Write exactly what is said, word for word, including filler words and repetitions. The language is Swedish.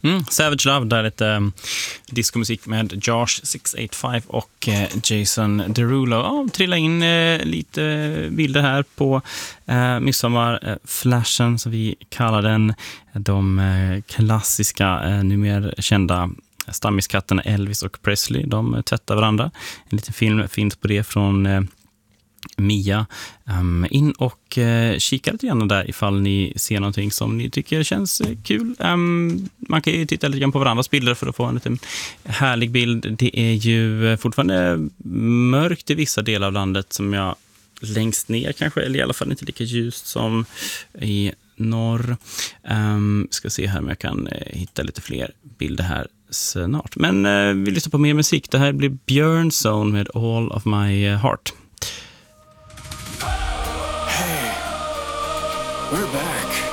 Mm, Savage Love, där lite um, diskomusik med Josh sex åtta fem och uh, Jason Derulo. Ja, trilla in uh, lite bilder här på uh, midsommarflashen, uh, som vi kallar den. De uh, klassiska, uh, numera kända stammiskatterna Elvis och Presley, de uh, tvättar varandra. En liten film finns på det från uh, Mia. Um, in och uh, kika lite grann där ifall ni ser någonting som ni tycker känns uh, kul. Um, man kan ju titta lite grann på varandras bilder för att få en liten härlig bild. Det är ju uh, fortfarande mörkt i vissa delar av landet, som jag längst ner kanske, eller i alla fall inte lika ljust som i norr. Um, ska se här om jag kan uh, hitta lite fler bilder här snart. Men uh, vi lyssnar på mer musik. Det här blir Björn Zone med All of My uh, Heart. We're back.